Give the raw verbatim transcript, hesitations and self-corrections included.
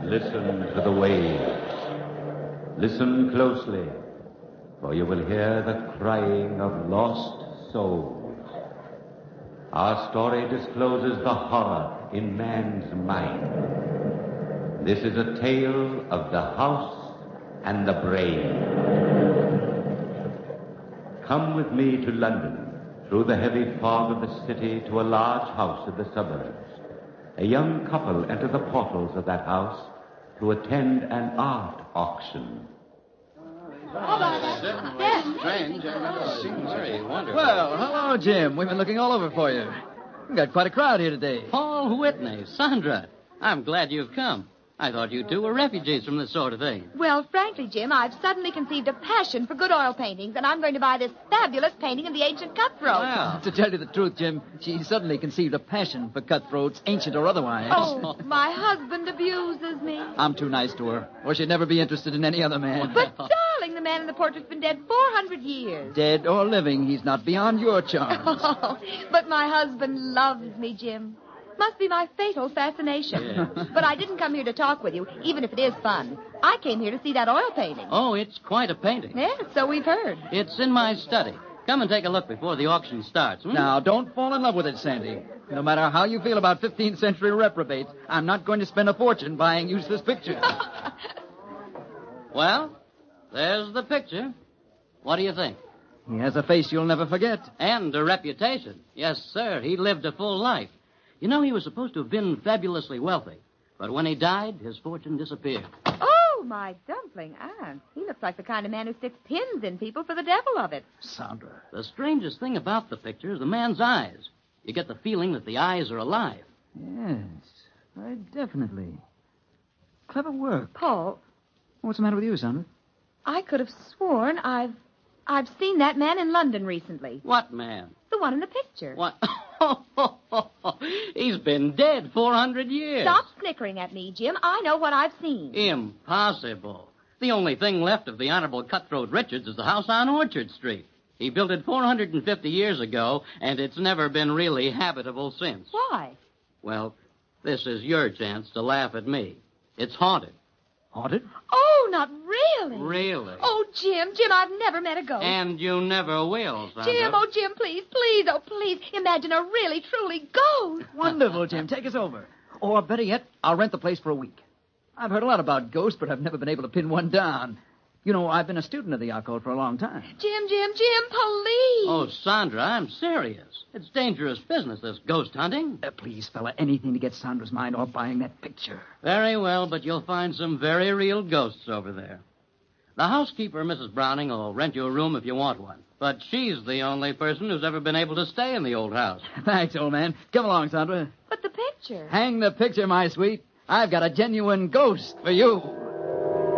listen to the waves. Listen closely, for you will hear the crying of lost souls. Our story discloses the horror in man's mind. This is a tale of the house and the brain. Come with me to London, through the heavy fog of the city, to a large house in the suburbs. A young couple enter the portals of that house to attend an art auction. Strange. Seems very wonderful. Well, hello, Jim. We've been looking all over for you. We've got quite a crowd here today. Paul Whitney, Sandra. I'm glad you've come. I thought you two were refugees from this sort of thing. Well, frankly, Jim, I've suddenly conceived a passion for good oil paintings, and I'm going to buy this fabulous painting of the ancient cutthroat. Wow. To tell you the truth, Jim, she suddenly conceived a passion for cutthroats, ancient or otherwise. Oh, my husband abuses me. I'm too nice to her, or she'd never be interested in any other man. But, darling, the man in the portrait's been dead four hundred years. Dead or living, he's not beyond your charms. Oh, but my husband loves me, Jim. Must be my fatal fascination. Yes. But I didn't come here to talk with you, even if it is fun. I came here to see that oil painting. Oh, it's quite a painting. Yes, so we've heard. It's in my study. Come and take a look before the auction starts. Hmm? Now, don't fall in love with it, Sandy. No matter how you feel about fifteenth century reprobates, I'm not going to spend a fortune buying useless pictures. Well, there's the picture. What do you think? He has a face you'll never forget. And a reputation. Yes, sir. He lived a full life. You know, he was supposed to have been fabulously wealthy. But when he died, his fortune disappeared. Oh, my dumpling aunt. He looks like the kind of man who sticks pins in people for the devil of it. Sandra. The strangest thing about the picture is the man's eyes. You get the feeling that the eyes are alive. Yes, very definitely. Clever work. Paul, What's the matter with you, Sandra? I could have sworn I've I've seen that man in London recently. What man? The one in the picture. What? He's been dead four hundred years. Stop snickering at me, Jim. I know what I've seen. Impossible. The only thing left of the Honorable Cutthroat Richards is the house on Orchard Street. He built it four hundred fifty years ago, and it's never been really habitable since. Why? Well, this is your chance to laugh at me. It's haunted. Haunted? Oh, not really. Really? Oh, Jim, Jim, I've never met a ghost. And you never will, Sandra. Jim, oh, Jim, please, please, oh, please. Imagine a really, truly ghost. Wonderful, Jim. Take us over. Or, better yet, I'll rent the place for a week. I've heard a lot about ghosts, but I've never been able to pin one down. You know, I've been a student of the occult for a long time. Jim, Jim, Jim, police. Oh, Sandra, I'm serious. It's dangerous business, this ghost hunting. Uh, please, fella, anything to get Sandra's mind off buying that picture. Very well, but you'll find some very real ghosts over there. The housekeeper, Missus Browning, will rent you a room if you want one. But she's the only person who's ever been able to stay in the old house. Thanks, old man. Come along, Sandra. But the picture. Hang the picture, my sweet. I've got a genuine ghost for you.